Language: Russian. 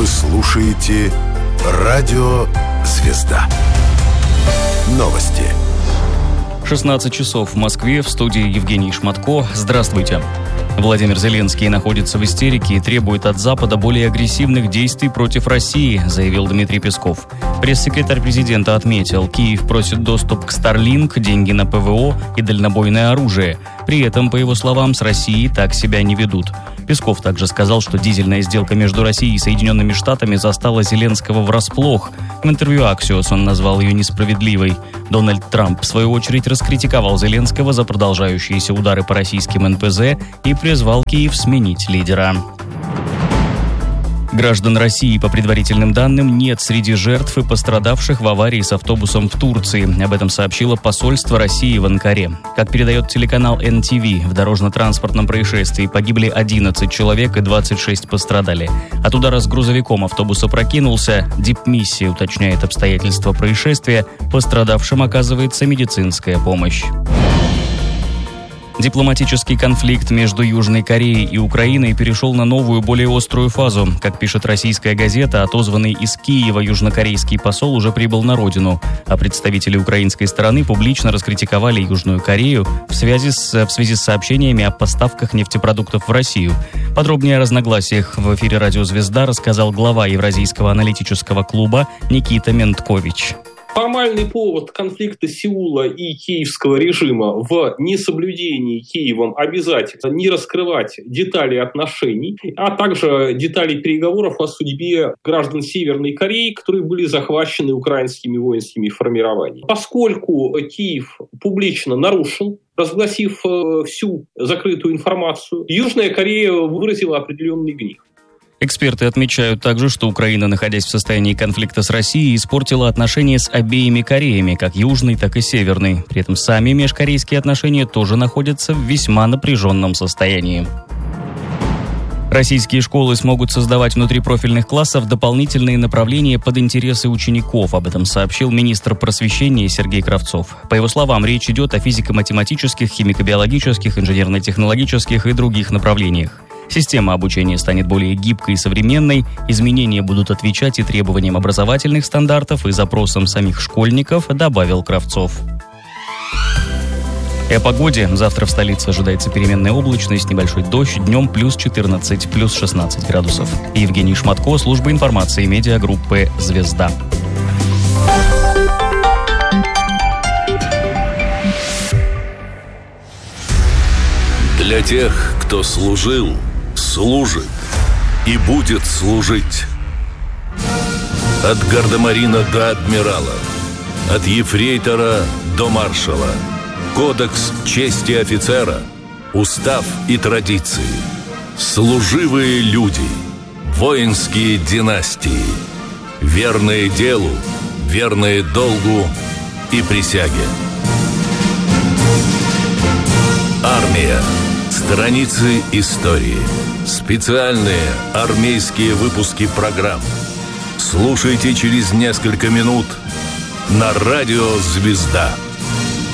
Вы слушаете Радио Звезда. Новости. 16 часов в Москве, в студии Евгений Шматко. Здравствуйте. Владимир Зеленский находится в истерике и требует от Запада более агрессивных действий против России, заявил Дмитрий Песков. Пресс-секретарь президента отметил, Киев просит доступ к Starlink, деньги на ПВО и дальнобойное оружие. При этом, по его словам, с Россией так себя не ведут. Песков также сказал, что дизельная сделка между Россией и Соединенными Штатами застала Зеленского врасплох. В интервью Axios он назвал ее несправедливой. Дональд Трамп, в свою очередь, раскритиковал Зеленского за продолжающиеся удары по российским НПЗ и призвал Киев сменить лидера. Граждан России, по предварительным данным, нет среди жертв и пострадавших в аварии с автобусом в Турции. Об этом сообщило посольство России в Анкаре. Как передает телеканал NTV, в дорожно-транспортном происшествии погибли 11 человек и 26 пострадали. От удара с грузовиком автобус опрокинулся. Дипмиссия уточняет обстоятельства происшествия. Пострадавшим оказывается медицинская помощь. Дипломатический конфликт между Южной Кореей и Украиной перешел на новую, более острую фазу. Как пишет российская газета, отозванный из Киева южнокорейский посол уже прибыл на родину, а представители украинской стороны публично раскритиковали Южную Корею в связи с сообщениями о поставках нефтепродуктов в Россию. Подробнее о разногласиях в эфире «Радио Звезда» рассказал глава Евразийского аналитического клуба Никита Менткович. Формальный повод конфликта Сеула и киевского режима в несоблюдении Киевом обязательств не раскрывать детали отношений, а также детали переговоров о судьбе граждан Северной Кореи, которые были захвачены украинскими воинскими формированиями. Поскольку Киев публично нарушил, разгласив всю закрытую информацию, Южная Корея выразила определенный гнев. Эксперты отмечают также, что Украина, находясь в состоянии конфликта с Россией, испортила отношения с обеими Кореями, как южной, так и северной. При этом сами межкорейские отношения тоже находятся в весьма напряженном состоянии. Российские школы смогут создавать внутри профильных классов дополнительные направления под интересы учеников. Об этом сообщил министр просвещения Сергей Кравцов. По его словам, речь идет о физико-математических, химико-биологических, инженерно-технологических и других направлениях. Система обучения станет более гибкой и современной, изменения будут отвечать и требованиям образовательных стандартов, и запросам самих школьников, добавил Кравцов. И о погоде. Завтра в столице ожидается переменная облачность, небольшой дождь, днем плюс 14, плюс 16 градусов. Евгений Шматко, служба информации медиагруппы «Звезда». Для тех, кто служил, служит и будет служить. От гардемарина до адмирала, от ефрейтора до маршала. Кодекс чести офицера, устав и традиции. Служивые люди, воинские династии. Верные делу, верные долгу и присяге. Армия. Страницы истории. Специальные армейские выпуски программ. Слушайте через несколько минут на радио «Звезда».